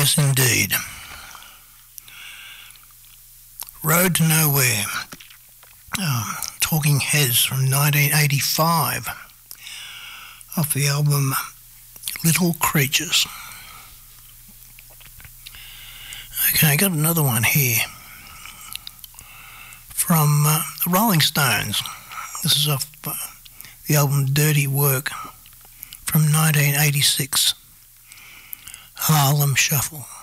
Yes, indeed. Road to Nowhere. Talking Heads from 1985 off the album Little Creatures. Okay, I got another one here from the Rolling Stones. This is off the album Dirty Work from 1986, Harlem Shuffle.